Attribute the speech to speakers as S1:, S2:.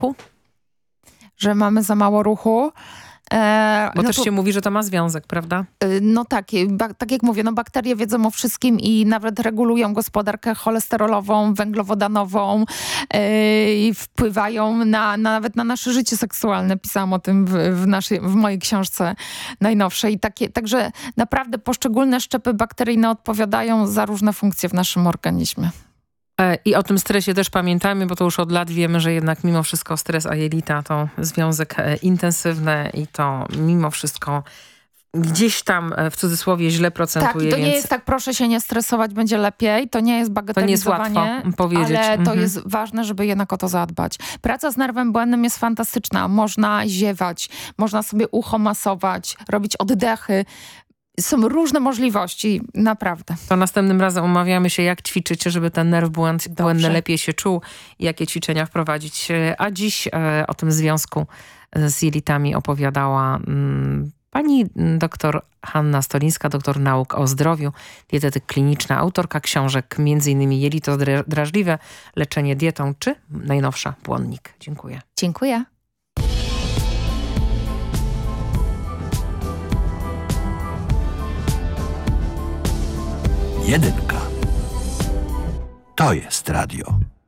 S1: Że mamy za mało ruchu.
S2: Bo też się mówi, że to ma związek, prawda?
S1: No tak, tak jak mówię, bakterie wiedzą o wszystkim i nawet regulują gospodarkę cholesterolową, węglowodanową i wpływają nawet na nasze życie seksualne. Pisałam o tym w mojej książce najnowszej. Także naprawdę poszczególne szczepy bakteryjne odpowiadają za różne funkcje w naszym organizmie.
S2: I o tym stresie też pamiętajmy, bo to już od lat wiemy, że jednak mimo wszystko stres a jelita to związek intensywny i to mimo wszystko gdzieś tam w cudzysłowie źle procentuje.
S1: Tak, i to nie jest tak, proszę się nie stresować, będzie lepiej. To nie jest bagatelizowanie.
S2: To nie jest łatwo powiedzieć.
S1: Ale to jest ważne, żeby jednak o to zadbać. Praca z nerwem błędnym jest fantastyczna. Można ziewać, można sobie ucho masować, robić oddechy. Są różne możliwości, naprawdę.
S2: To następnym razem umawiamy się, jak ćwiczycie, żeby ten nerw błędny lepiej się czuł i jakie ćwiczenia wprowadzić. A dziś o tym związku z jelitami opowiadała pani doktor Hanna Stolińska, doktor nauk o zdrowiu, dietetyk kliniczna, autorka książek m.in. Jelito drażliwe, leczenie dietą, czy najnowsza Błonnik. Dziękuję.
S1: Dziękuję.
S3: Jedynka. To jest radio.